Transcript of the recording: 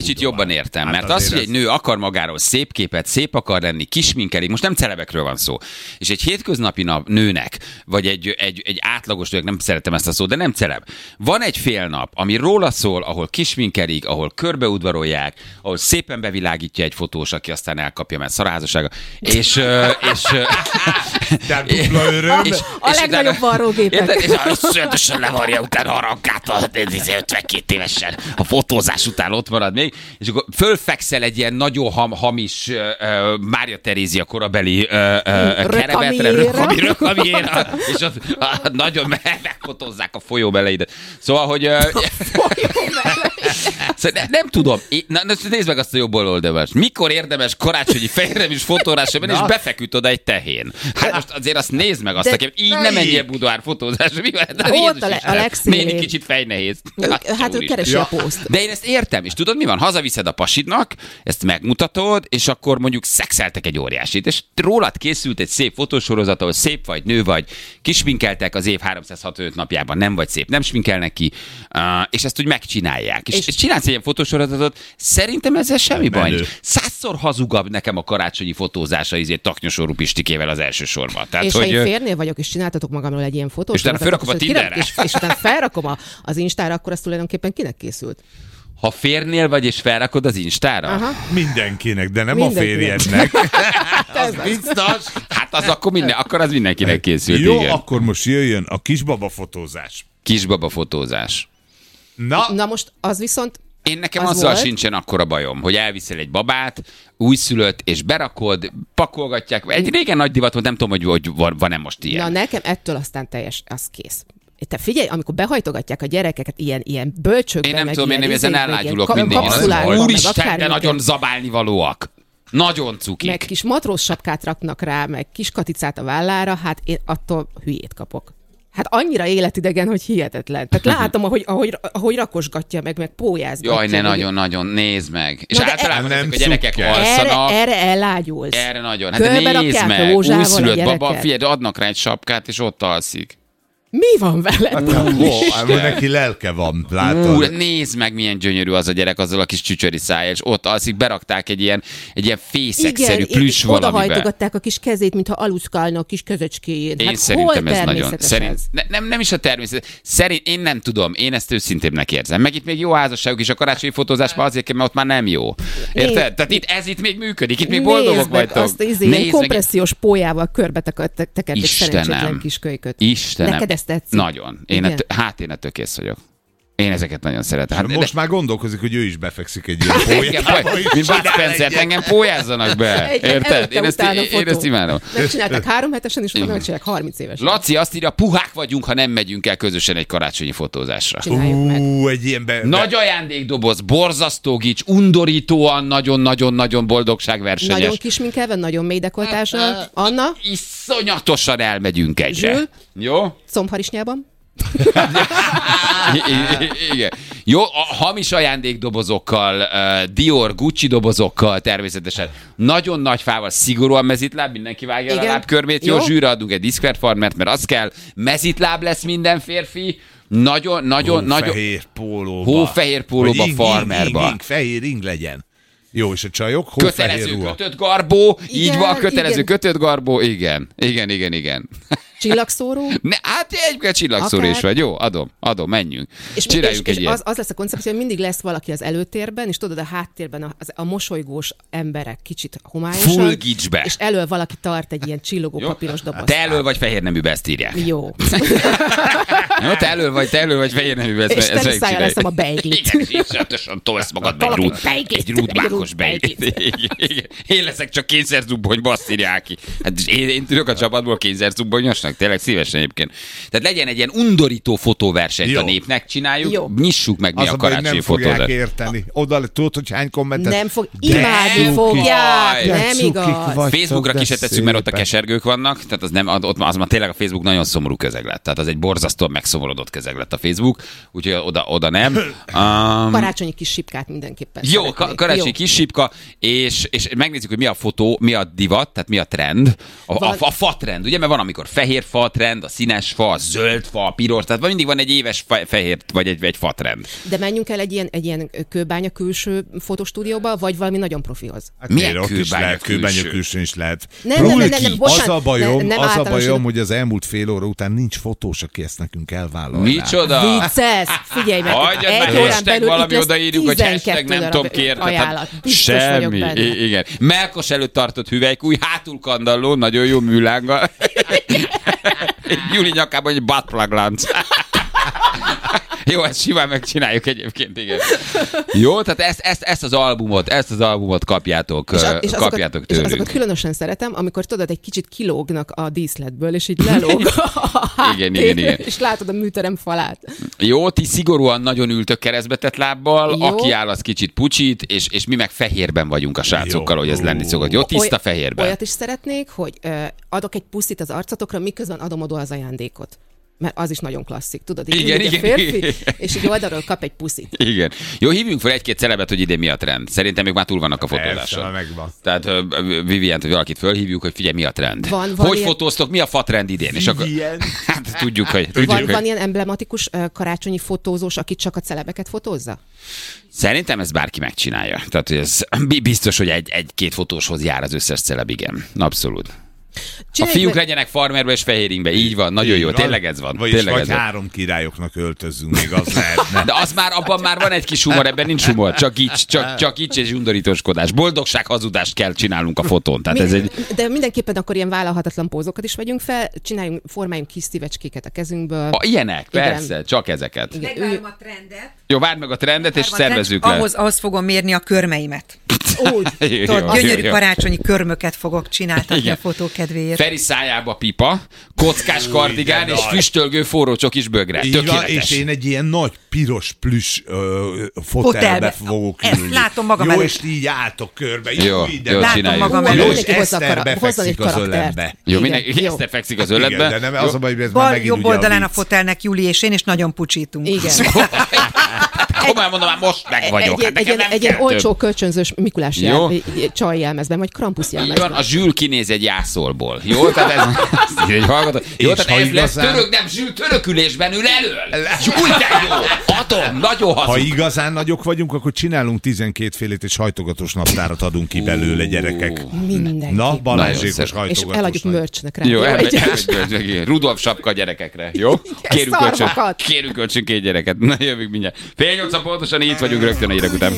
kicsit jobban értem, Hát mert az, hogy azért egy nő akar magáról szép képet, szép akar lenni, kisminkelik, most nem celebekről van szó, és egy hétköznapi nőnek, vagy egy átlagos nőnek, nem szeretem ezt a szót, de nem celeb. Van egy fél nap, ami róla szól, ahol kisminkelik, ahol körbeudvarolják, ahol szépen bevilágítja egy fotós, aki aztán elkapja, mert szarházassága, és Tehát dupla öröm. A legnagyobb varrógépek. És szöntösen levarja utána a rankát, 52 évesen, a fotózás után ott marad még, és akkor fölfekszel egy ilyen nagyon hamis Mária Terézia korabeli kerevetre, rökamiére, és ott nagyon megfotózzák a folyó beleidet. Szóval, hogy... Szóval nem tudom. Nézd meg azt a jobb oldalast. Mikor érdemes karácsonyi fejremis fotórásra menni, és befeküdt oda egy tehén. Hát most azért azt nézd meg azt, aki így nem menjél budoár fotózásra. Mi Ott a legszínűbb. Néni kicsit fejnehéz. Hát ő keresi a poszt. De én ezt értem, és tudod mi van? Hazaviszed a pasidnak, ezt megmutatod, és akkor mondjuk szexeltek egy óriásit, és rólad készült egy szép fotósorozat, ahol szép vagy, nő vagy, kisminkeltek az év 365 napjában, nem vagy szép, nem sminkelnek ki, és ezt úgy megcsinálják. És csinálsz egy ilyen fotósorozatot, szerintem ezzel semmi baj nincs. 100-szor hazugabb nekem a karácsonyi fotózása Taknyosorú Pistikével az első sorban. Tehát, és hogy, ha én férnél vagyok, és csináltatok magamról egy ilyen fotót, és utána felrakom a Tinderre. És utána felrakom az Instára, akkor az tulajdonképpen kinek készült? Ha férnél vagy, és felrakod az Instára? Aha. Mindenkinek, de nem Mindenkinek. a férjednek. Az biztos. Hát az akkor az mindenkinek készült. Jó, igen. akkor most jöjjön a kisbaba fotózás. Kisbaba fotózás. Na most az viszont... Én nekem az azzal volt. sincsen akkora bajom, hogy elviszel egy babát, újszülött, és berakod, pakolgatják. Régen nagy divat volt, nem tudom, hogy van-e most ilyen. Na nekem ettől aztán az kész. Te figyelj, amikor behajtogatják a gyerekeket ilyen bölcsökbe, Én nem meg tudom, én ilyen ezen izékbe, elágyulok ilyen mindig. kapszulákban, meg Úristen, de akármiket. nagyon zabálnivalóak. Nagyon cukik. Meg kis matróz sapkát raknak rá, meg kis katicát a vállára, hát én attól hülyét kapok. Hát annyira életidegen, hogy hihetetlen. Tehát látom, ahogy rakosgatja meg pólyázgatja. Jaj, ne nagyon-nagyon, nézd meg. És Na, de általában nem ezek a gyerekek cukker. alszanak. Erre elágyulsz. Erre nagyon. Hát de Körbe nézd rakják meg, rózsával a újszülött baba, gyereket. figyelj, adnak rá egy sapkát, és ott alszik. Mi van veled? Neki lelke van, látod. Nézd meg, milyen gyönyörű az a gyerek azzal a kis csücsöri szájjal, és ott alszik, berakták egy ilyen fészekszerű plüss valamibe. Odahajtogatták a kis kezét, mintha aluszkálna a kis közöcskéjét. Én szerintem ez nagyon... Nem is a természet. Én nem tudom, én ezt őszintébbnek érzem. Meg itt még jó házasságok is, a karácsonyi fotózás már azért, mert ott már nem jó. Érted? Tehát itt még működik, itt még boldogok vagytok. Azt ilyen kompressziós pólyával körbe tekert egy szerencsétlen kis kölyköt. Istenem. Neked ezt tetszik? Nagyon. Én ettől kész vagyok. Én ezeket nagyon szeretem. Hát, most már gondolkozik, hogy ő is befekszik egy ilyen pólyába. Mint Bud Spencer, engem pólyázzanak be. Érted? Én ezt imádom. Megcsinálták 3 hetesen, és utána megcsinálják 30 évesen. Laci azt írja, puhák vagyunk, ha nem megyünk el közösen egy karácsonyi fotózásra. Csináljuk meg. Egy ilyen Nagy ajándékdoboz, borzasztó gics, undorítóan, nagyon-nagyon-nagyon boldogságversenyes. Nagyon kisminkelve, nagyon mély dekoltással. Anna? Iszonyatosan elmegyünk egyre. Zsül? Jó? Combharisnyában? Igen. Jó, a hamis ajándékdobozokkal, Dior, Gucci dobozokkal természetesen. Nagyon nagy fával, szigorúan mezitláb, mindenki vágja a lábkörmét. Jó, zsűre adunk egy Discord farmert, mert az kell. Mezitláb lesz minden férfi. Nagyon. Hófehér pólóba, farmerba. Fehér ing legyen. Jó, és a csajok? Kötelező kötött garbó. Így van, kötelező kötött garbó. Igen. Csillagszóró? Hát egyébként csillagszóró is vagy. Jó, adom, menjünk. Csináljunk egy ilyet. Az lesz a koncepció, hogy mindig lesz valaki az előtérben, és tudod, a háttérben a mosolygós emberek kicsit homályosan. Full gicsbe. És elől valaki tart egy ilyen csillogó papíros dobozt. Te elől vagy fehér neműbe, ezt írják. Jó. Jó, te elől vagy fehér neműbe, ezt megcsinálják. És te leszem a beiglit. Igen, és iszonyatosan tolsz magadba egy rúdmákos beiglit. Én leszek csak kényszerzubbony, azt írják ki. Hát én tudok a csapatból kényszerzubbonyosnak. Tényleg szívesen egyébként. Tehát legyen egy ilyen undorító fotóversenyt a népnek, csináljuk, nyissuk meg mi a karácsonyi fotózást. Nem fogják érteni. Oda tudod, hogy hány kommentet. Nem imádni fogják, nem igaz. Facebookra ki se tesszük, mert ott a kesergők vannak, tehát az már tényleg a Facebook nagyon szomorú közeglet. Tehát az egy borzasztóan megszomorodott közeglet a Facebook, úgyhogy oda nem. Karácsonyi kis sipkát mindenképpen. Jó, karácsonyi kis sipka, és megnézzük, hogy mi a fotó, mi a divat, tehát mi a trend. A fa trend, ugye, mert van, amikor fehér fehér fa trend, a színes fa, a zöld fa, a piros, tehát mindig van egy éves fehér, vagy egy fa trend. De menjünk el egy ilyen kőbánya külső fotostúdióba, vagy valami nagyon profihoz. Hát Milyen ott is lehet, kőbánya külső? külsőn is lehet. Nem, Az a bajom, nem az a bajom, általánosítom. hogy az elmúlt fél óra után nincs fotós, aki ezt nekünk elvállalná. Micsoda? Vicces! Figyelj meg! Hagyjad meg, egy órán hashtag belül valami itt lesz odaírjuk, hogy 12 hashtag nem darab tudom kérni. ajánlat. Biztos vagyok Semmi. benne. Igen. Melkos előtt tartott hüvelykúj, hátul kandalló, nagyon jó műlánggal. Júli nyakában egy buttplug lánc. Jó, ezt simán megcsináljuk egyébként, igen. Jó, tehát ezt az albumot kapjátok, kapjátok és tőlünk. azokat különösen szeretem, amikor tudod, egy kicsit kilógnak a díszletből, és így lelóg a háttér, igen. és látod a műterem falát. Jó, ti szigorúan nagyon ültök keresztbetett lábbal, Jó. aki áll, az kicsit pucsít, és mi meg fehérben vagyunk a srácokkal, hogy ez lenni szokott. Jó, tiszta fehérben. Olyat is szeretnék, hogy adok egy puszit az arcotokra, miközben adom oda az ajándékot. Mert az is nagyon klasszik, tudod? Így Igen, ül egy igen, férfi, igen. és így oldalról kap egy puszit. Igen. Jó, hívjunk fel egy-két celebet, hogy idén mi a trend. Szerintem még már túl vannak a Persze, fotózáson. megvan. Tehát Vivient, hogy valakit fölhívjuk, hogy figyelj, mi a trend. Van hogy ilyen... fotóztok, mi a fa trend idén? És akkor, hát tudjuk, hogy... Van ilyen emblematikus karácsonyi fotózós, aki csak a celebeket fotózza? Szerintem ezt bárki megcsinálja. Tehát hogy ez biztos, hogy egy-két fotóshoz jár az összes celeb, igen. Abszolút. A fiúk legyenek farmerbe és fehéringbe, így van, nagyon jó, tényleg ez van. Vagyis Tényleg vagy ez van. 3 királyoknak öltözzünk, még az lehetne. De az már, abban már van egy kis humor, ebben nincs humor, csak így és undorítóskodás. Boldogság, hazudást kell csinálnunk a fotón. Tehát ez egy... De mindenképpen akkor ilyen vállalhatatlan pózokat is vegyünk fel, formáljunk kis szívecskéket a kezünkből. Ilyenek, Igen. persze, csak ezeket. Igen. Megvárom a trendet. Jó, várd meg a trendet, és szervezzük le. Ahhoz fogom mérni a körmeimet. Úgy. Tudod, gyönyörű jó. karácsonyi körmöket fogok csináltatni Igen. a fotó kedvéért. Feri szájába pipa, kockás kardigán de és nagy. füstölgő forró csokis bögre. Így van, Tökéletes. és én egy ilyen nagy piros plüss fotelbe Fotelbe. fogok Ezt ülni. látom magam jó, előtt. és így álltok körbe. Jó, ide. jó, Látom csináljuk. magam Jó, előtt. és Mindenki hozza Eszter hozzon egy befekszik az karaktert. ölembe. Jó, Igen, mindenki jó. Eszter fekszik az Igen, öletbe. de nem, az a baj, hogy ez már Bal, megint jobb ugye a oldalán a vicc. fotelnek Júli és én, és nagyon pucsítunk. Igen. Komolyan mondom, már most meg vagyok. Hát nekem nem egy kell ilyen olcsó több. kölcsönzős Mikulás Jó. csaj jelmezben, vagy Krampus Így van, jelmezben. a Zsül kinéz egy jászolból. Jó, tehát ez... egy hallgató. Jó, És tehát ha ez lesz igazán- török, nem Zsül törökülésben ül elől. Úgy de jó. Atom, nagyon Ha hazug. igazán nagyok vagyunk, akkor csinálunk 12 félét, és hajtogatós naptárat adunk ki belőle, gyerekek. Mindenki. Na, Nagyon Balázsékos szép. És hajtogatós. eladjuk merchnek rá. Jó, Egy- Rudolf sapka gyerekekre, jó? Kérünk szarvakat. kölcsön 2 gyereket. Na, jövünk mindjárt. 7:30 pontosan, itt vagyunk rögtön a hírek után.